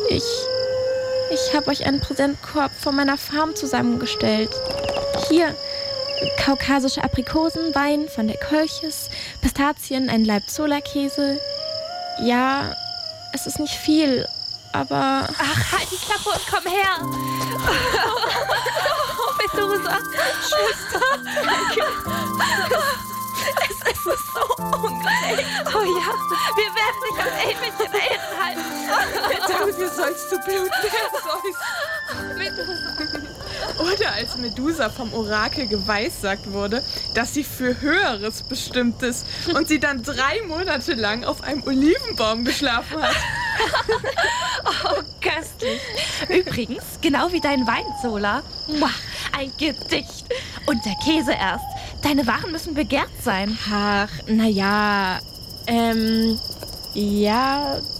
Ich habe euch einen Präsentkorb von meiner Farm zusammengestellt. Hier, kaukasische Aprikosen, Wein von der Kolchis, Pistazien, ein Laib Zola-Käse. Ja, es ist nicht viel, aber... Ach, halt die Klappe und komm her. Medusa, Schwester. Es ist so ungerecht. Oh ja, wir werden dich am Ähnlichen Ehren halten. Dafür sollst du bluten, Medusa. Oder als Medusa vom Orakel geweissagt wurde, dass sie für Höheres bestimmt ist und sie dann 3 Monate lang auf einem Olivenbaum geschlafen hat. Oh, köstlich. Übrigens, genau wie dein Wein, Zola. Ein Gedicht. Und der Käse erst. Deine Waren müssen begehrt sein. Ach, naja, ja,